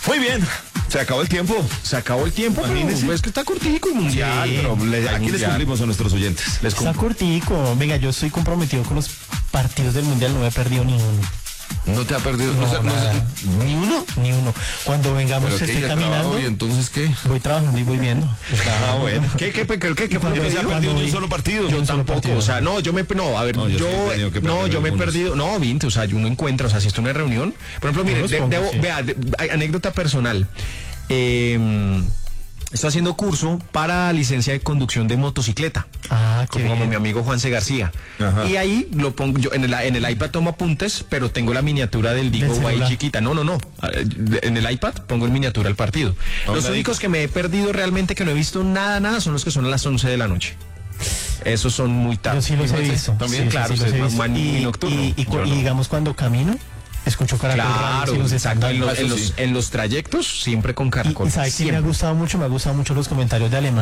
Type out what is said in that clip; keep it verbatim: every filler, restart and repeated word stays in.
Muy bien. Se acabó el tiempo. Se acabó el tiempo, Imagínese. pero es que está cortico el mundial. Sí, pero le- aquí mundial. les cumplimos a nuestros oyentes. Les Está cumplimos. cortico. Venga, yo estoy comprometido con los partidos del mundial, no me he perdido ni uno. No te ha perdido. No, o sea, no nada. sé, ¿ni uno? Ni uno. Cuando vengamos Pero que estoy ella caminando, trabaja, ¿y entonces qué? voy trabajando y voy viendo. Ah, bueno. ¿Qué, qué, qué, qué, qué, qué Cuando fue? me ¿Se ha dijo, perdido cuando ni un vi- solo partido? Yo un solo tampoco, partido. o sea, no, yo me, no, a ver, No, yo yo, sí he tenido que no, perder yo me he algunos. perdido, no, veinte, o sea, uno encuentra, o sea, si esto es una reunión, por ejemplo, mire, los de- pongo, debo- sí. vea, de- hay anécdota personal, eh, estoy haciendo curso para licencia de conducción de motocicleta, Ah, qué como bien. mi amigo Juanse García, Ajá. y ahí lo pongo, yo en el, en el iPad tomo apuntes, pero tengo la miniatura del Digo Del Guay celular. chiquita, no, no, no, en el iPad pongo en miniatura el partido. Los Hola, únicos que me he perdido realmente, que no he visto nada, nada, son los que son a las once de la noche. Esos son muy tarde. Yo sí los he Igual, visto. También, Sí, claro, sí, sí, los usted he es visto. man- y, nocturno. y- y cu- Yo y no. digamos cuando camino, escucho Caracol Radio, Claro, si los están exacto. En dando. los, en, Eso los, sí. en los trayectos, siempre con Y, Caracol. y ¿sabe qué me ha siempre. gustado mucho? Me ha gustado mucho los comentarios de Alemania.